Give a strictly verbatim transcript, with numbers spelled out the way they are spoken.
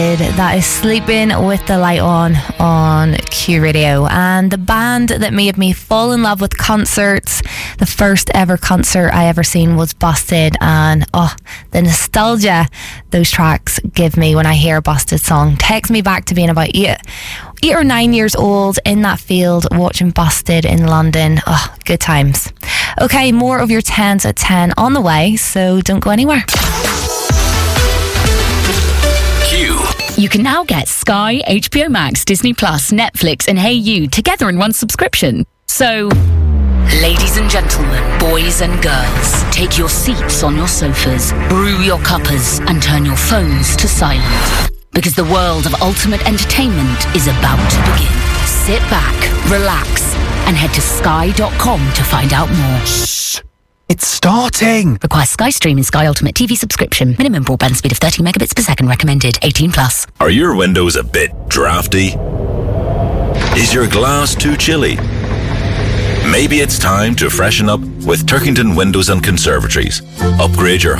That is Sleeping with the Light On on Q Radio. And the band that made me fall in love with concerts, the first ever concert I ever seen was Busted. And oh, the nostalgia those tracks give me when I hear a Busted song takes me back to being about eight eight or nine years old in that field watching Busted in London. Oh, good times. Okay, more of your tens at ten on the way, so don't go anywhere. You can now get Sky, H B O Max, Disney Plus, Netflix and Hey You together in one subscription. So, ladies and gentlemen, boys and girls, take your seats on your sofas, brew your cuppers and turn your phones to silent. Because the world of ultimate entertainment is about to begin. Sit back, relax and head to sky dot com to find out more. Shh. It's starting! Requires Sky Stream and Sky Ultimate T V subscription. Minimum broadband speed of thirty megabits per second recommended. eighteen plus. Are your windows a bit drafty? Is your glass too chilly? Maybe it's time to freshen up with Turkington Windows and Conservatories. Upgrade your